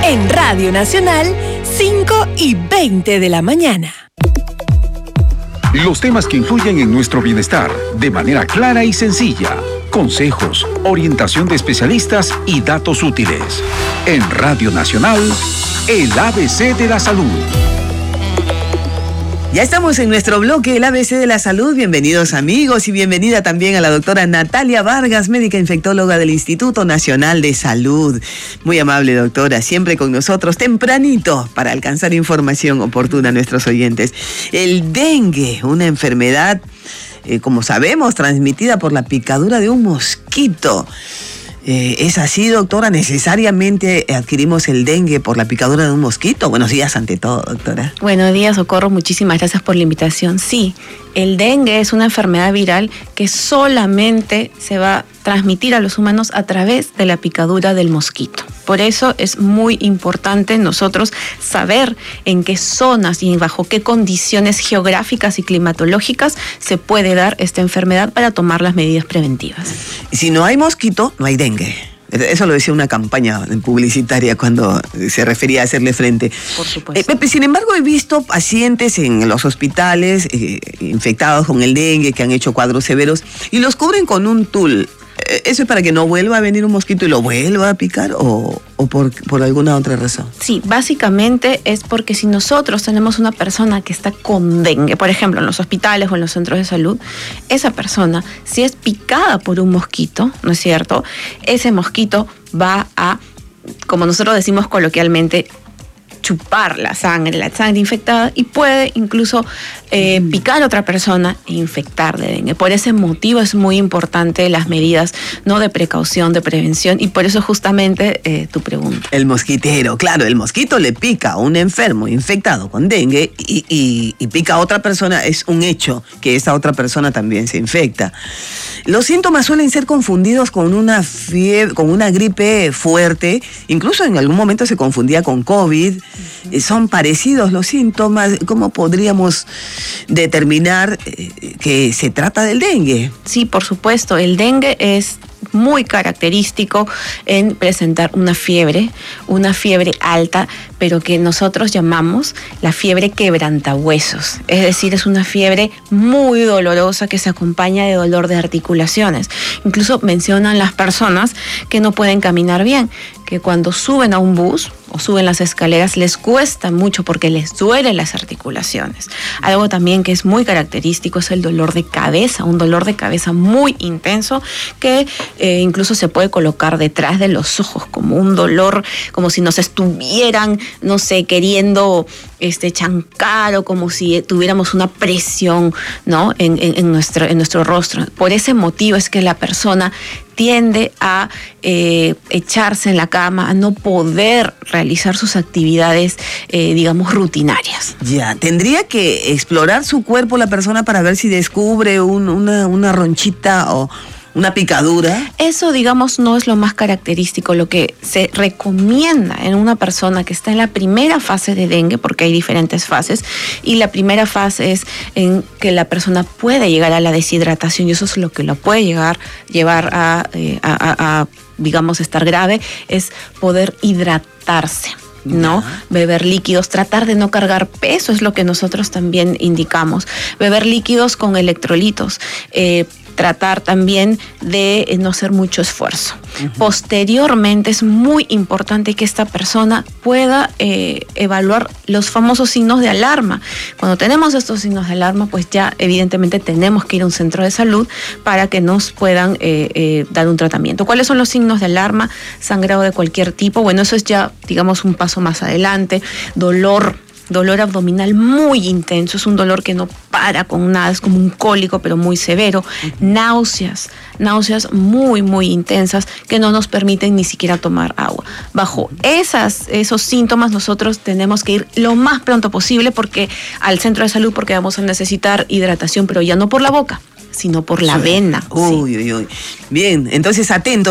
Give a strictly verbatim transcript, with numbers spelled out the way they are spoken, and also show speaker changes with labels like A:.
A: en Radio Nacional, cinco y veinte de la mañana.
B: Los temas que influyen en nuestro bienestar de manera clara y sencilla. Consejos, orientación de especialistas y datos útiles. En Radio Nacional, el A B C de la Salud.
C: Ya estamos en nuestro bloque, el A B C de la Salud. Bienvenidos amigos y bienvenida también a la doctora Natalia Vargas, médica infectóloga del Instituto Nacional de Salud. Muy amable doctora, siempre con nosotros tempranito para alcanzar información oportuna a nuestros oyentes. El dengue, una enfermedad, eh, como sabemos, transmitida por la picadura de un mosquito. Eh, ¿Es así, doctora? ¿Necesariamente adquirimos el dengue por la picadura de un mosquito? Buenos días ante todo, doctora.
D: Buenos días, Socorro. Muchísimas gracias por la invitación. Sí, el dengue es una enfermedad viral que solamente se va a transmitir a los humanos a través de la picadura del mosquito. Por eso es muy importante nosotros saber en qué zonas y bajo qué condiciones geográficas y climatológicas se puede dar esta enfermedad para tomar las medidas preventivas.
C: Si no hay mosquito, no hay dengue. Eso lo decía una campaña publicitaria cuando se refería a hacerle frente.
D: Por supuesto.
C: Eh, sin embargo, he visto pacientes en los hospitales eh, infectados con el dengue que han hecho cuadros severos y los cubren con un tul. ¿Eso es para que no vuelva a venir un mosquito y lo vuelva a picar o, o por, por alguna otra razón?
D: Sí, básicamente es porque si nosotros tenemos una persona que está con dengue, por ejemplo, en los hospitales o en los centros de salud, esa persona, si es picada por un mosquito, ¿no es cierto? Ese mosquito va a, como nosotros decimos coloquialmente, chupar la sangre, la sangre infectada y puede incluso eh, picar a otra persona e infectar de dengue. Por ese motivo es muy importante las medidas, ¿no?, de precaución, de prevención, y por eso justamente eh, tu pregunta.
C: El mosquitero, claro, el mosquito le pica a un enfermo infectado con dengue y, y, y pica a otra persona, es un hecho que esa otra persona también se infecta. Los síntomas suelen ser confundidos con una fiebre, con una gripe fuerte, incluso en algún momento se confundía con COVID. Uh-huh. Son parecidos los síntomas. ¿Cómo podríamos determinar eh, que se trata del dengue?
D: Sí, por supuesto. El dengue es muy característico en presentar una fiebre, una fiebre alta, pero que nosotros llamamos la fiebre quebrantahuesos. Es decir, es una fiebre muy dolorosa que se acompaña de dolor de articulaciones. Incluso mencionan las personas que no pueden caminar bien, que cuando suben a un bus o suben las escaleras les cuesta mucho porque les duelen las articulaciones. Algo también que es muy característico es el dolor de cabeza, un dolor de cabeza muy intenso que eh, incluso se puede colocar detrás de los ojos como un dolor, como si nos estuvieran, no sé, queriendo este, chancar o como si tuviéramos una presión, ¿no?, en, en, en, nuestro, en nuestro rostro. Por ese motivo es que la persona tiende a eh, echarse en la cama, a no poder realizar sus actividades, eh, digamos, rutinarias.
C: Ya, tendría que explorar su cuerpo la persona para ver si descubre un, una, una ronchita o una picadura.
D: Eso, digamos, no es lo más característico. Lo que se recomienda en una persona que está en la primera fase de dengue, porque hay diferentes fases, y la primera fase es en que la persona puede llegar a la deshidratación, y eso es lo que lo puede llegar, llevar a, eh, a, a, a, digamos, estar grave, es poder hidratarse, ¿no? Yeah. Beber líquidos, tratar de no cargar peso es lo que nosotros también indicamos. Beber líquidos con electrolitos, eh, tratar también de no hacer mucho esfuerzo. Uh-huh. Posteriormente es muy importante que esta persona pueda eh, evaluar los famosos signos de alarma. Cuando tenemos estos signos de alarma, pues ya evidentemente tenemos que ir a un centro de salud para que nos puedan eh, eh, dar un tratamiento. ¿Cuáles son los signos de alarma? Sangrado de cualquier tipo. Bueno, eso es ya, digamos, un paso más adelante. Dolor. Dolor abdominal muy intenso, es un dolor que no para con nada, es como un cólico pero muy severo. Uh-huh. Náuseas, náuseas muy muy intensas que no nos permiten ni siquiera tomar agua. Bajo esas, esos síntomas nosotros tenemos que ir lo más pronto posible porque al centro de salud porque vamos a necesitar hidratación, pero ya no por la boca, sino por la
C: sí.
D: vena.
C: Uy, sí. uy, uy. Bien, entonces atento.